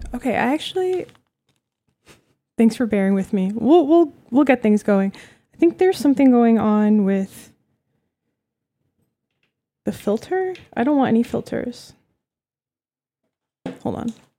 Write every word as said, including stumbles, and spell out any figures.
Okay, I actually... Thanks for bearing with me. We'll we'll we'll get things going. I think there's something going on with the filter. I don't want any filters. Hold on.